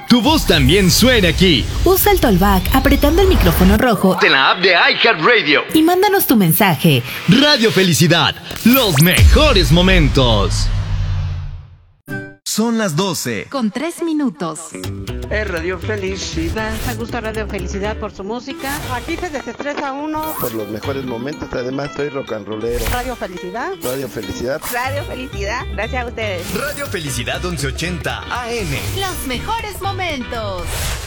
Tu voz también suena aquí. Usa el Tollback apretando el micrófono rojo En la app de iHeartRadio. y mándanos tu mensaje. Radio Felicidad, los mejores momentos. Son las 12. Con 3 minutos. Es Radio Felicidad. Me gusta Radio Felicidad por su música. Aquí se desestresa uno. Por los mejores momentos, además soy rock and rollero. Radio Felicidad. Radio Felicidad. Radio Felicidad, gracias a ustedes. Radio Felicidad 1180 AM. Los mejores momentos.